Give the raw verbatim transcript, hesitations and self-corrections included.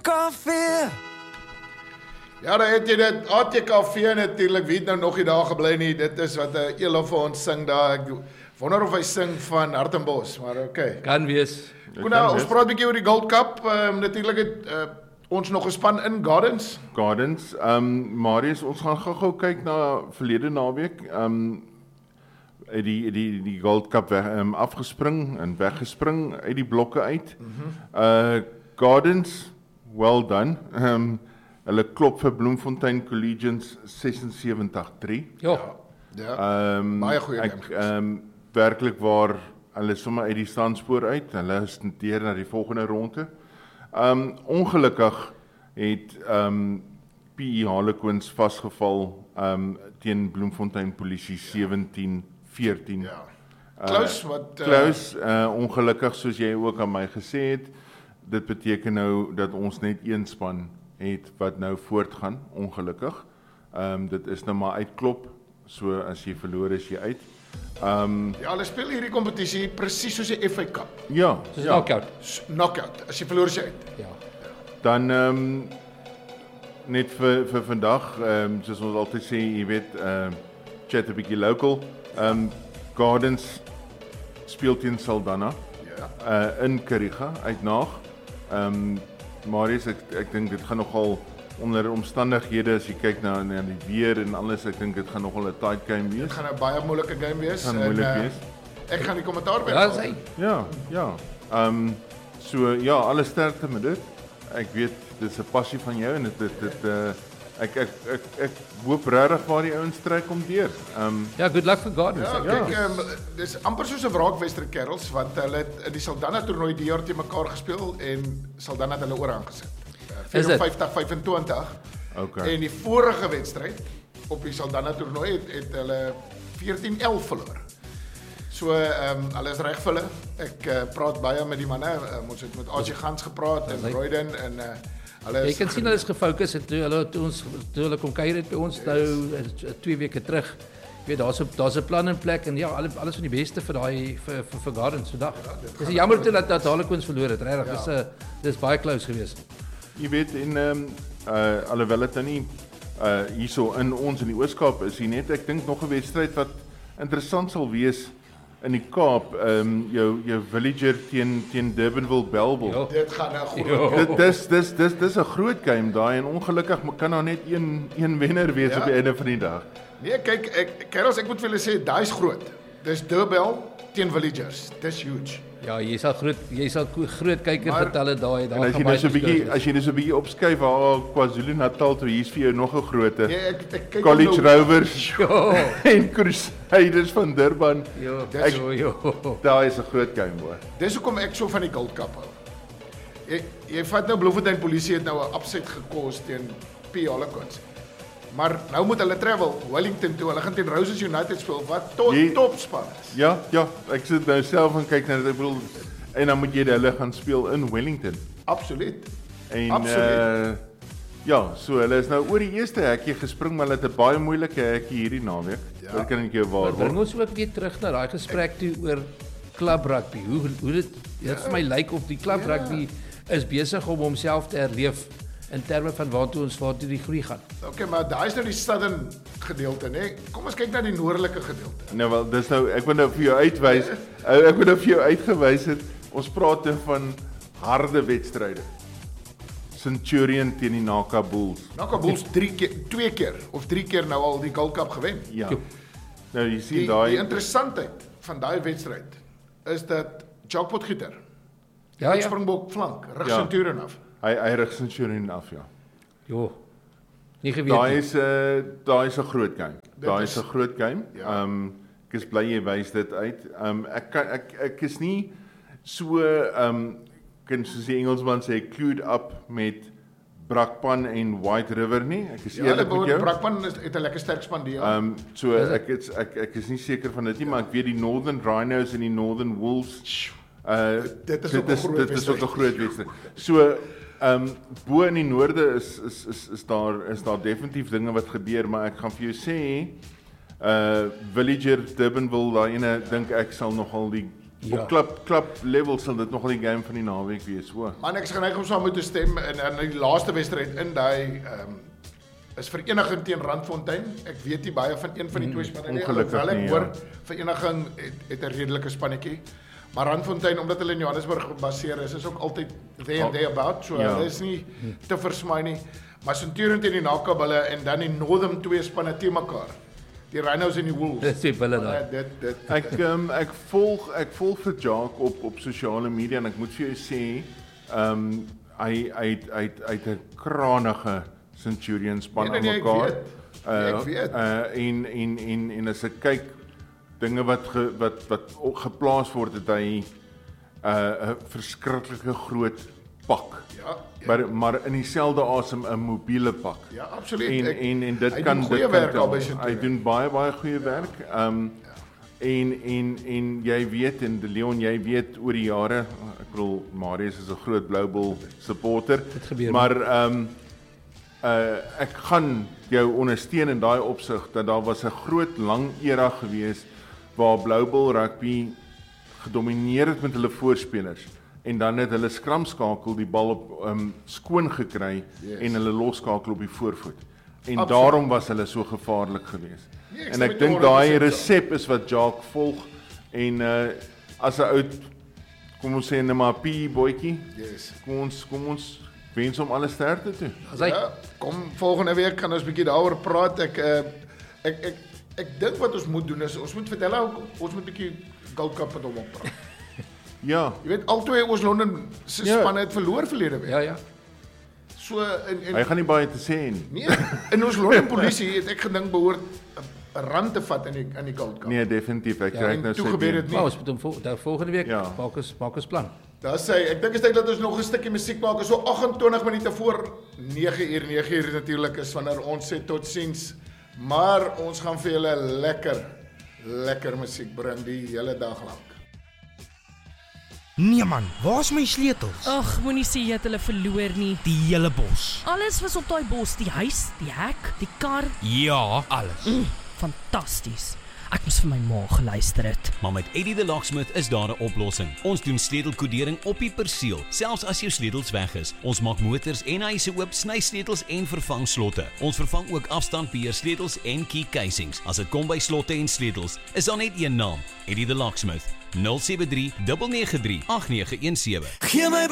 K V. Ja, dan het jy dit, A T K V natuurlijk, wie het nou nog nie daar gebly nie, dit is wat uh, Elo vir ons sing daar, ek wonder of hy sing van Hartenbos, maar oké. Okay. Kan wees. Koena, ons praat 'n bietjie oor die Gold Cup, um, natuurlijk het uh, ons nog gespan in Gardens. Gardens, um, Marius, ons gaan gou-gou kyk na verlede naweek, um, die, die, die Gold Cup weg, um, afgespring en weggespring uit die blokke uit. Mm-hmm. uh, Gardens, well done. Um, hulle klop vir Bloemfontein Collegians sesensewentig drie. Ja. Ja, um, baie goeie game gewees. Um, werklik waar, hulle sommer uit die standspoor uit, hulle is deur na die volgende ronde. Um, ongelukkig het um, P E Harlequins vasgeval um, teen Bloemfontein Polisie sewentien veertien. Ja. Klaus, wat... Uh, Klaus, uh, ongelukkig soos jy ook aan my gesê het, dit beteken nou dat ons net een span het wat nou voortgaan, ongelukkig. Um, dit is nou maar uitklop, so as jy verloor is jy uit. Um, ja, hulle speel hierdie kompetisie presies soos die F A Cup. Ja. Soos ja. knockout. Knockout, as jy verloor is jy uit. Ja. Dan, um, net vir, vir vandag, um, soos ons altyd sê, jy weet, um, chat 'n bietjie local, um, Gardens speel teen Saldanha, ja. uh, in Kariga, uit Naag. Um, Marius, ek, ek dink dit gaan nogal onder omstandighede, as jy kyk na, na die weer en alles, ek dink dit gaan nogal 'n tight game wees. Dit gaan 'n baie moeilike game wees. Gaan moeilik en, uh, wees. Ek gaan die kommentaar by. Ja, sê. Ja, ja. Um, so, ja, alle sterkte met dit. Ek weet, dit is 'n passie van jou en dit, dit, dit uh, ek, ek, ek, ek hoop regtig waar die ouens stryk om deur. Um, Ja, good luck vir Gardens. Ja, Ja. kyk, um, dis amper soos 'n wraakwedstryd kerels, want hulle het in die Saldanha toernooi die jaar te mekaar gespeel en Saldanha het hulle oor aangesit. Is dit? vyfenvyftig vyfentwintig. okay. En die vorige wedstryd op die Saldanha toernooi het, het hulle veertien elf verloor. So, ehm um, hulle is reg vir hulle. Ek uh, praat baie met die manne. Um, ons het met Archie Gans gepraat en Royden en uh, hulle Jy is kan sien hulle is gefokus en toe hulle toe ons toe hulle kom kuier het by ons nou uh, twee weke terug. Jy weet daar's 'n daar's 'n plan in plek en ja, alles alles van die beste vir daai vir vir, vir Gardens vandag. Ja, dis jammer toe dat dat Harlequins verloor het. Regtig, dis 'n ja. dis baie close geweest. Jy weet, en um, uh, alhoewel dit nou nie uh, hierso in ons in die Oos-Kaap is hier net, ek dink nog 'n wedstryd wat interessant sal wees in die Kaap, um, jou jou Villager teen teen Durbanville Bellville. dit gaan nou goed. Dit dis dis dis dis 'n groot game daai en ongelukkig kan daar net een een wenner wees Ja. op die einde van die dag. Nee, kyk, ek kerels, ek moet vir julle sê, daai's groot. Dis Durbell teen Villagers. Dis huge. Ja, jy sal groot jy sal groot kykergetalle daai En daar as jy gaan net so 'n bietjie wees. as jy net so 'n bietjie opskuif waar KwaZulu-Natal toe, hier's vir jou nog 'n grootte. Nee, ek ek kyk College nou, Rovers Ja. en Crusaders van Durban. Jo, Ek- jo, jo. Daai is 'n groot game hoor. Dis hoekom ek so van die Gold Cup hou. Jy jy vat nou Bloemfontein Polisie het nou 'n upset gekos teen P E Harlequins. Maar nou moet hulle travel Wellington toe. Hulle gaan teen Roses United speel wat tot Jy- topspan is. Ja, ja, ek sit nou self en kyk na dit. Ek bedoel, en dan moet jy hulle gaan speel in Wellington. Absoluut. En Absoluut. uh ja, so hulle is nou oor die eerste hekkie gespring, maar hulle het 'n baie moeilike hekkie hierdie naweek. Ja. Dit kan ek jou waar Maar bring word. ons ook weer terug na daai gesprek toe oor club rugby. Hoe hoe dit dit vir my lyk of die club Ja. rugby is besig om homself te herleef in terme van waartoe ons waartoe die groei gaan. Okay, maar daai is nou die southern gedeelte, né? Kom ons kyk na die noordelike gedeelte. Nou wel, dis nou ek wil nou vir jou uitwys. Ek wil nou vir jou uitgewys het. Ons praat nou van harde wedstryde. Centurion teen die Naka Bulls. Naka Bulls drie keer, twee keer of drie keer nou al die Gold Cup gewen. Ja. Nou jy Die, sien die daai interessantheid van daai wedstryd is dat Jacques Potgieter, Ja, die ja. springbok flank, rig Ja. Centurion af. hy hy rig Centurion af, ja. Jo. Nie geweet Daai nie. is 'n uh, daai is 'n groot game. Daai is- is 'n groot game. Ehm Ja. um, ek is bly jy wys dit uit. Ehm um, ek kan ek ek is nie so ehm um, kan soos die Engelsman sê clued up met Brakpan en White River nie. Ek is Ja, hulle eerlik met jou. Brakpan is- het 'n lekker sterk span die jaar. Ehm um, so ek is ek ek is nie seker van dit nie, maar ek weet die Northern Rhinos en die Northern Wolves uh Dit is ook 'n groot dit is ook 'n wedstryd. groot wedstryd. So ehm um, bo in die noorde is is is is daar is daar definitief dinge wat gebeur, maar ek gaan vir jou sê uh Villager Durbanville, daai ene dink ek sal nogal die Ja. Op klub klub level sal dit nogal die game van die naweek wees, hoor. Man, ek is geneig om saam met te stem in in die laaste wedstryd in daai ehm um, is Vereniging teen Randfontein. Ek weet nie baie van een van die twee spanne nie. Ongelukkig Alhoewel ek nie, hoor ja. Vereniging het, het 'n redelike spannetjie. Maar Randfontein, omdat hulle in Johannesburg gebaseer is, is ook altyd there and thereabout. So Ja. hulle is nie te versmaai nie. Maar Centurion teen die Nakabulle en dan die Northern twee spanne te mekaar. Die Rhinos en die Wolves. Dis die bulle daai. Ja, dit dit Ek um, ek volg ek volg vir Jacques op op sosiale media en ek moet vir jou sê, ehm um, hy hy hy hy het 'n kranige Centurion span Nee, aan nee, nee, ek mekaar. weet. Nee, ek weet. Uh en en en en as ek kyk dinge wat ge, wat wat ook geplaas word, het hy 'n uh, 'n verskriklike groot pak. ja, ja, Maar maar in dieselfde asem 'n mobiele pak. ja, absoluut. En Ek- en en dit hy kan doen goeie dit werk kan al by tel. Centurion. Hy doen baie baie goeie werk. Ehm um, en en en jy weet en De Leon, jy weet oor die jare, ek bedoel Marius is 'n groot Blue Bull supporter, Dit gebeur maar ehm um, uh ek gaan jou ondersteun in daai opsig dat daar was 'n groot lang era gewees waar Blue Bull rugby gedomeineer het met hulle voorspelers en dan het hulle skramskakel die bal op um, skoon gekry Yes. en hulle losskakel op die voorvoet. En Absoluut. daarom was hulle so gevaarlik geweest. Nee, ek en stem ek met dink jou daai honderd persent resep is wat Jacques volg en uh as 'n oud kom ons sê net maar P boetjie, Yes. kom ons kom ons wens hom alle sterkte toe. As hy Ja, kom volgende week gaan ons 'n bietjie daaroor praat. Ek uh, ek ek ek dink wat ons moet doen is ons moet vertel ou ons moet 'n bietjie Gold Cup met hom oppraat. Ja, Jy weet albei ons Londen se Ja. spanne het verloor verlede week. ja ja. So en hy en gaan nie baie te sê nie. nee, in ons Londen polisie het ek gedink behoort 'n rand te vat in die in die Gold Cup. Nee, definitief. Ek Ja, kry en nou toe sy gebeur been. dit Maar nie. ons moet hom vol, daar volgende week Ja. maak ons maak ons plan. Daar sê ek dink is tyd dat ons nog 'n stukkie musiek maak. Is so agt en twintig minute voor nege uur. nege uur natuurlik is wanneer ons sê totsiens. Maar ons gaan vir julle lekker lekker musiek bring die hele dag lank. Nee man, waar's my sleutels? Ag, moenie sê jy het hulle verloor nie. Die hele bos. Alles was op daai bos, die huis, die hek, die kar. Ja, alles. Fantasties. Ek moes vir my ma geluister het. Maar met Eddie the Locksmith is daar 'n oplossing. Ons doen sleutelkodering op die perseel, selfs as jou sleutels weg is. Ons maak motors en huise oop, sny sleutels en vervang slotte. Ons vervang ook afstandbeheer sleutels en key casings. As dit kom by slotte en sleutels, is daar net een naam: Eddie the Locksmith. nul sewe drie nege nege drie agt nege een sewe. Gee my